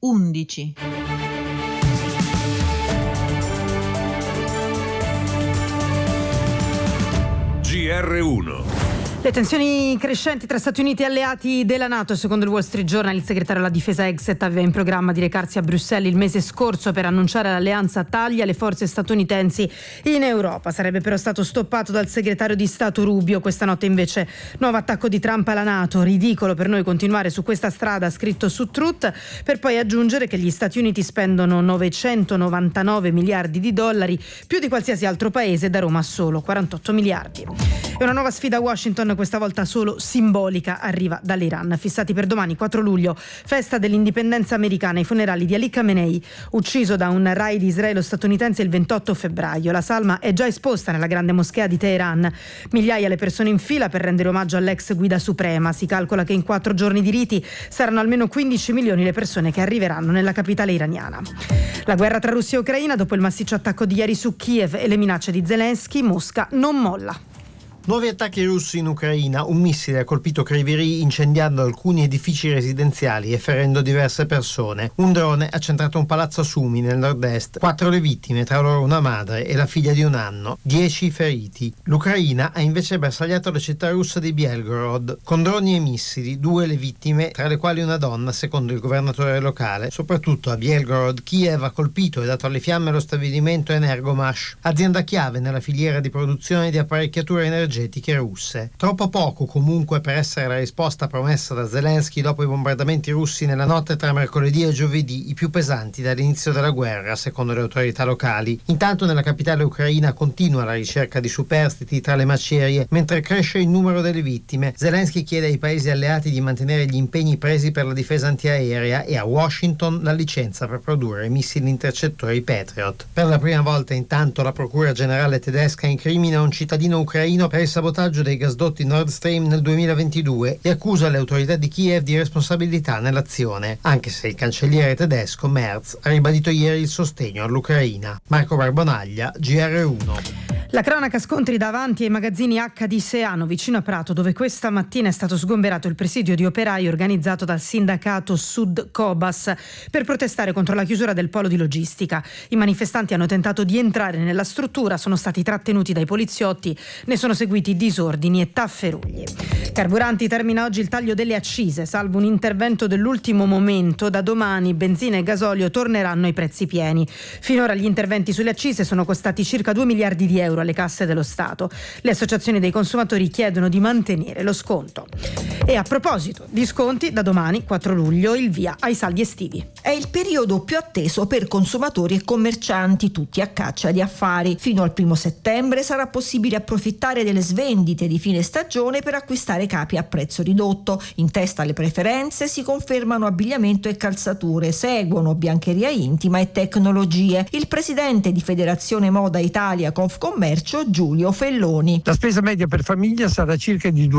11. GR1. Le tensioni crescenti tra Stati Uniti e alleati della NATO. Secondo il Wall Street Journal, il segretario della difesa Exet aveva in programma di recarsi a Bruxelles il mese scorso per annunciare l'alleanza taglia le forze statunitensi in Europa. Sarebbe però stato stoppato dal segretario di Stato Rubio. Questa notte invece nuovo attacco di Trump alla NATO. Ridicolo per noi continuare su questa strada, scritto su Truth, per poi aggiungere che gli Stati Uniti spendono 999 miliardi di dollari, più di qualsiasi altro paese, da Roma solo 48 miliardi. E una nuova sfida a Washington, questa volta solo simbolica, arriva dall'Iran. Fissati per domani 4 luglio, festa dell'indipendenza americana, i funerali di Ali Khamenei, ucciso da un raid israelo-statunitense il 28 febbraio. La salma è già esposta nella grande moschea di Teheran. Migliaia le persone in fila per rendere omaggio all'ex guida suprema. Si calcola che in 4 giorni di riti saranno almeno 15 milioni le persone che arriveranno nella capitale iraniana. La guerra tra Russia e Ucraina, dopo il massiccio attacco di ieri su Kiev e le minacce di Zelensky, Mosca non molla. Nuovi attacchi russi in Ucraina. Un missile ha colpito Kryvyi incendiando alcuni edifici residenziali e ferendo diverse persone. Un drone ha centrato un palazzo a Sumi nel nord-est. 4 le vittime, tra loro una madre e la figlia di 1 anno. 10 i feriti. L'Ucraina ha invece bersagliato la città russa di Belgorod con droni e missili. 2 le vittime, tra le quali una donna, secondo il governatore locale. Soprattutto a Belgorod, Kiev ha colpito e dato alle fiamme lo stabilimento Energomash, azienda chiave nella filiera di produzione di apparecchiature energetiche russe. Troppo poco comunque per essere la risposta promessa da Zelensky dopo i bombardamenti russi nella notte tra mercoledì e giovedì, i più pesanti dall'inizio della guerra, secondo le autorità locali. Intanto nella capitale ucraina continua la ricerca di superstiti tra le macerie, mentre cresce il numero delle vittime. Zelensky chiede ai paesi alleati di mantenere gli impegni presi per la difesa antiaerea e a Washington la licenza per produrre missili intercettori Patriot. Per la prima volta intanto la procura generale tedesca incrimina un cittadino ucraino per il sabotaggio dei gasdotti Nord Stream nel 2022 e accusa le autorità di Kiev di responsabilità nell'azione, anche se il cancelliere tedesco Merz ha ribadito ieri il sostegno all'Ucraina. Marco Barbonaglia, GR1. La cronaca: scontri davanti ai magazzini H di Seano, vicino a Prato, dove questa mattina è stato sgomberato il presidio di operai organizzato dal sindacato Sud Cobas per protestare contro la chiusura del polo di logistica. I manifestanti hanno tentato di entrare nella struttura, sono stati trattenuti dai poliziotti, ne sono seguiti disordini e tafferugli. Carburanti: termina oggi il taglio delle accise, salvo un intervento dell'ultimo momento. Da domani benzina e gasolio torneranno ai prezzi pieni. Finora gli interventi sulle accise sono costati circa 2 miliardi di euro alle casse dello Stato. Le associazioni dei consumatori chiedono di mantenere lo sconto. E a proposito di sconti, da domani 4 luglio il via ai saldi estivi. È il periodo più atteso per consumatori e commercianti, tutti a caccia di affari. Fino al 1 settembre sarà possibile approfittare delle svendite di fine stagione per acquistare capi a prezzo ridotto. In testa alle preferenze si confermano abbigliamento e calzature, seguono biancheria intima e tecnologie. Il presidente di Federazione Moda Italia Confcommercio, Giulio Felloni. La spesa media per famiglia sarà circa di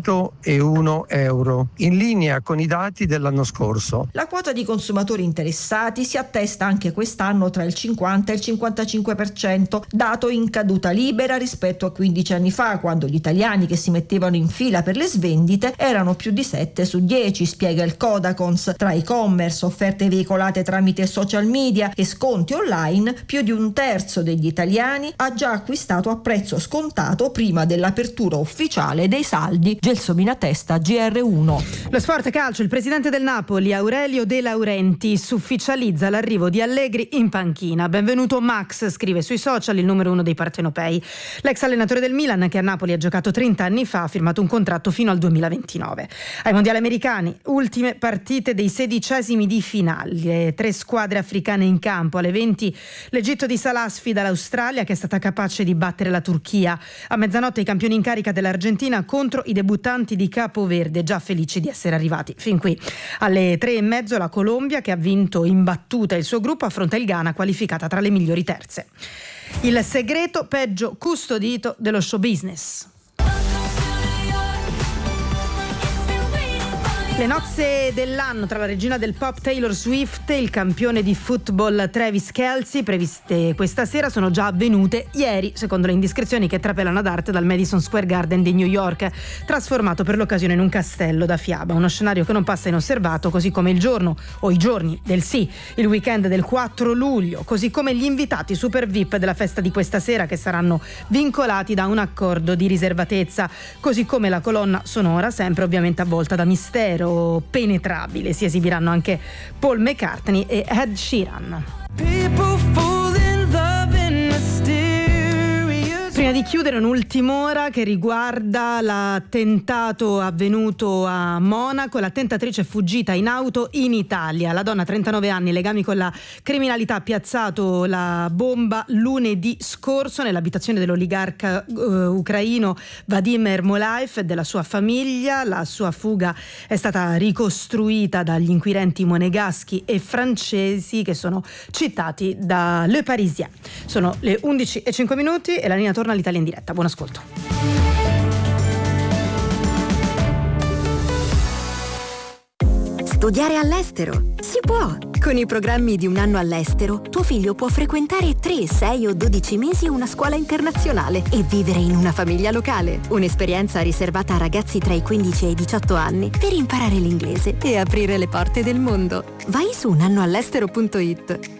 201 euro, in linea con i dati dell'anno scorso. La quota di consumatori interessati si attesta anche quest'anno tra il 50 e il 55%, dato in caduta libera rispetto a 15 anni fa, quando gli italiani che si mettevano in fila per le svendite erano più di 7 su 10, spiega il Codacons. Tra e-commerce, offerte veicolate tramite social media e sconti online, più di un terzo degli italiani ha già acquistato a prezzo scontato prima dell'apertura ufficiale dei saldi. Gelsomina Testa, GR1. Lo sport calcio: il presidente del Napoli, Aurelio De Laurentiis, ufficializza l'arrivo di Allegri in panchina. Benvenuto Max, scrive sui social il numero 1 dei partenopei. L'ex allenatore del Milan, che a Napoli ha giocato 30 anni fa, ha firmato un contratto fino al 2029. Ai mondiali americani, ultime partite dei 16esimi di finale, 3 squadre africane in campo. Alle 20 l'Egitto di Salah sfida l'Australia, che è stata capace di battere la Turchia. A mezzanotte i campioni in carica dell'Argentina contro i debuttanti di Capoverde, già felici di essere arrivati fin qui. Alle 3:30 la Colombia, che ha vinto in battuta il suo gruppo, affronta il Ghana, qualificata tra le migliori terze. Il segreto peggio custodito dello show business. Le nozze dell'anno tra la regina del pop Taylor Swift e il campione di football Travis Kelce, previste questa sera, sono già avvenute ieri, secondo le indiscrezioni che trapelano ad arte dal Madison Square Garden di New York, trasformato per l'occasione in un castello da fiaba, uno scenario che non passa inosservato, così come il giorno o i giorni del sì, il weekend del 4 luglio, così come gli invitati super VIP della festa di questa sera, che saranno vincolati da un accordo di riservatezza, così come la colonna sonora, sempre ovviamente avvolta da mistero penetrabile. Si esibiranno anche Paul McCartney e Ed Sheeran. Prima di chiudere, un'ultim'ora che riguarda l'attentato avvenuto a Monaco. La tentatrice è fuggita in auto in Italia. La donna, 39 anni, legami con la criminalità, ha piazzato la bomba lunedì scorso nell'abitazione dell'oligarca ucraino Vadim Ermolaev e della sua famiglia. La sua fuga è stata ricostruita dagli inquirenti monegaschi e francesi, che sono citati da Le Parisien. Sono le 11:05 e la linea torna all'Italia in diretta. Buon ascolto. Studiare all'estero? Si può! Con i programmi di un anno all'estero, tuo figlio può frequentare 3, 6 o 12 mesi una scuola internazionale e vivere in una famiglia locale. Un'esperienza riservata a ragazzi tra i 15 e i 18 anni per imparare l'inglese e aprire le porte del mondo. Vai su unannoallestero.it.